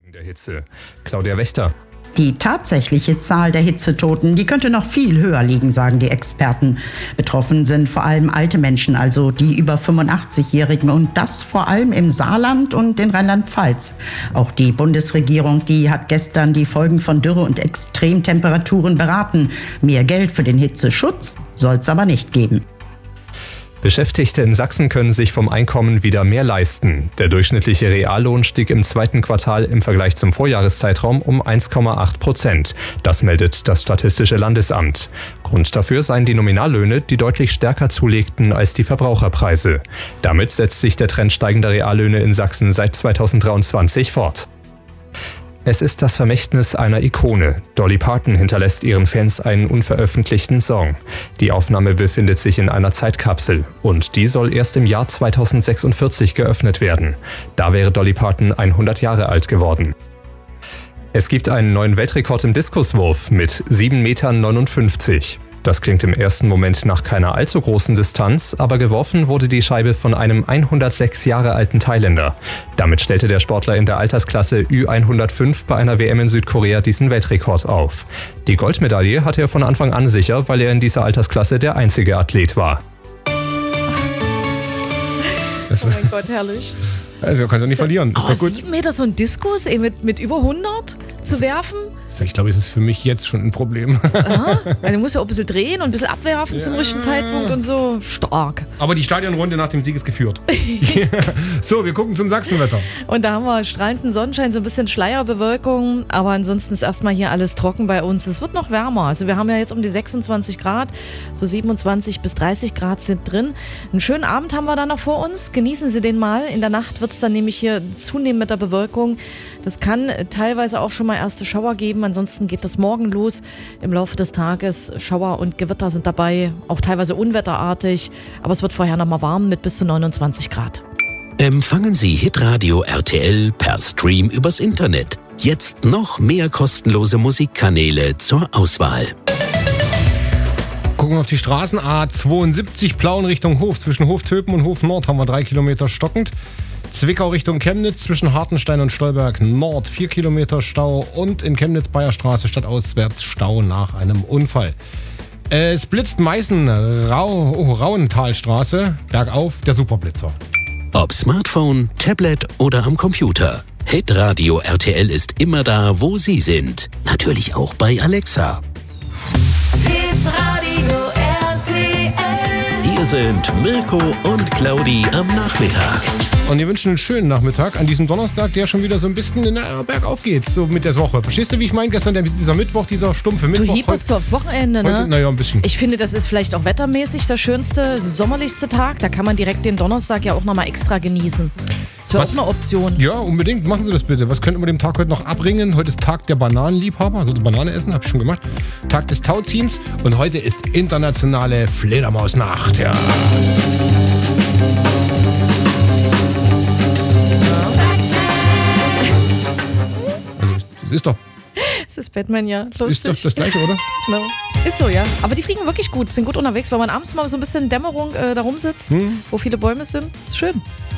Der Hitze. Claudia Wächter. Die tatsächliche Zahl der Hitzetoten, die könnte noch viel höher liegen, sagen die Experten. Betroffen sind vor allem alte Menschen, also die über 85-Jährigen, und das vor allem im Saarland und in Rheinland-Pfalz. Auch die Bundesregierung, die hat gestern die Folgen von Dürre und Extremtemperaturen beraten. Mehr Geld für den Hitzeschutz soll es aber nicht geben. Beschäftigte in Sachsen können sich vom Einkommen wieder mehr leisten. Der durchschnittliche Reallohn stieg im zweiten Quartal im Vergleich zum Vorjahreszeitraum um 1,8%. Das meldet das Statistische Landesamt. Grund dafür seien die Nominallöhne, die deutlich stärker zulegten als die Verbraucherpreise. Damit setzt sich der Trend steigender Reallöhne in Sachsen seit 2023 fort. Es ist das Vermächtnis einer Ikone. Dolly Parton hinterlässt ihren Fans einen unveröffentlichten Song. Die Aufnahme befindet sich in einer Zeitkapsel und die soll erst im Jahr 2046 geöffnet werden. Da wäre Dolly Parton 100 Jahre alt geworden. Es gibt einen neuen Weltrekord im Diskuswurf mit 7,59 Metern. Das klingt im ersten Moment nach keiner allzu großen Distanz, aber geworfen wurde die Scheibe von einem 106 Jahre alten Thailänder. Damit stellte der Sportler in der Altersklasse Ü105 bei einer WM in Südkorea diesen Weltrekord auf. Die Goldmedaille hatte er von Anfang an sicher, weil er in dieser Altersklasse der einzige Athlet war. Oh mein Gott, herrlich. Also kannst du nicht verlieren, ist doch gut. 7 Meter so ein Diskus mit über 100 zu werfen? Ich glaube, es ist für mich jetzt schon ein Problem. Aha. Du musst ja auch ein bisschen drehen und ein bisschen abwerfen zum richtigen Zeitpunkt und so. Stark. Aber die Stadionrunde nach dem Sieg ist geführt. So, wir gucken zum Sachsenwetter. Und da haben wir strahlenden Sonnenschein, so ein bisschen Schleierbewölkung. Aber ansonsten ist erstmal hier alles trocken bei uns. Es wird noch wärmer. Also wir haben ja jetzt um die 26 Grad. So 27 bis 30 Grad sind drin. Einen schönen Abend haben wir da noch vor uns. Genießen Sie den mal. In der Nacht wird es dann nämlich hier zunehmen mit der Bewölkung. Das kann teilweise auch schon mal erste Schauer geben. Ansonsten geht das morgen los. Im Laufe des Tages Schauer und Gewitter sind dabei, auch teilweise unwetterartig. Aber es wird vorher noch mal warm mit bis zu 29 Grad. Empfangen Sie Hitradio RTL per Stream übers Internet. Jetzt noch mehr kostenlose Musikkanäle zur Auswahl. Gucken wir auf die Straßen. A72 Plauen Richtung Hof. Zwischen Hoftöpen und Hof Nord haben wir 3 Kilometer stockend. Zwickau Richtung Chemnitz zwischen Hartenstein und Stolberg Nord 4 Kilometer Stau und in Chemnitz Bayerstraße stadtauswärts Stau nach einem Unfall. Es blitzt Meißen Rauentalstraße bergauf der Superblitzer. Ob Smartphone, Tablet oder am Computer. Hitradio RTL ist immer da, wo Sie sind. Natürlich auch bei Alexa. Hitradio RTL. Hier sind Mirko und Claudi am Nachmittag. Und wir wünschen einen schönen Nachmittag an diesem Donnerstag, der schon wieder so ein bisschen bergauf geht, so mit der Woche. Verstehst du, wie ich meine? Gestern dieser Mittwoch, dieser stumpfe Mittwoch. Du hieberst du aufs Wochenende, ne? Heute, naja, ein bisschen. Ich finde, das ist vielleicht auch wettermäßig der schönste, sommerlichste Tag. Da kann man direkt den Donnerstag ja auch nochmal extra genießen. Das wäre auch eine Option. Ja, unbedingt. Machen Sie das bitte. Was könnten wir dem Tag heute noch abbringen? Heute ist Tag der Bananenliebhaber, also Banane essen, habe ich schon gemacht. Tag des Tauziehens und heute ist internationale Fledermausnacht. Ja. Das ist doch. Das ist Batman, ja. Lustig. Ist doch das Gleiche, oder? No. Ist so, ja. Aber die fliegen wirklich gut, sind gut unterwegs, weil man abends mal so ein bisschen in Dämmerung da rumsitzt, wo viele Bäume sind. Ist schön.